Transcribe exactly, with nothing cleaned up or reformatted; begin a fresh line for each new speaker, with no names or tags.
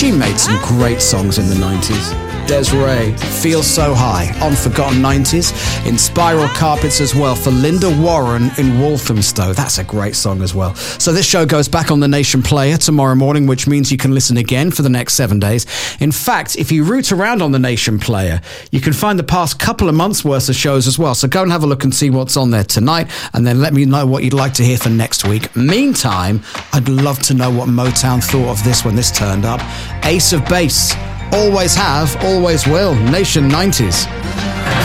She made some great songs in the nineties. Des'ree, Feel So High, on Forgotten nineties, in Spiral Carpets as well, for Linda Warren in Walthamstow. That's a great song as well. So this show goes back on the Nation Player tomorrow morning, which means you can listen again for the next seven days. In fact, if you root around on the Nation Player, you can find the past couple of months' worth of shows as well. So go and have a look and see what's on there tonight, and then let me know what you'd like to hear for next week. Meantime, I'd love to know what Motown thought of this when this turned up. Ace of Base. Always have, always will. Nation nineties.